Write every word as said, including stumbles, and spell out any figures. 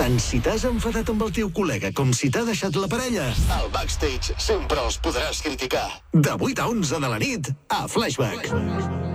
Tant si t'has enfadat amb el teu col·lega com si t'ha deixat la parella, al backstage sempre els podràs criticar. De vuit a onze de la nit, a Flashback.